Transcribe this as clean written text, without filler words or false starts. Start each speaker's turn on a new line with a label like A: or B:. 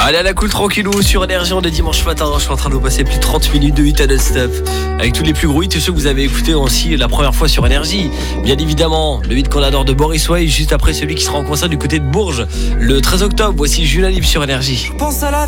A: Allez à la cool tranquillou sur Énergie, on est dimanche matin. Je suis en train de vous passer plus de 30 minutes de hit à non-stop avec tous les plus gros hits, tous ceux que vous avez écoutés aussi la première fois sur Énergie. Bien évidemment, le hit qu'on adore de Boris Way, juste après celui qui sera en concert du côté de Bourges le 13 octobre. Voici Jules Alib sur Énergie.
B: Pense à la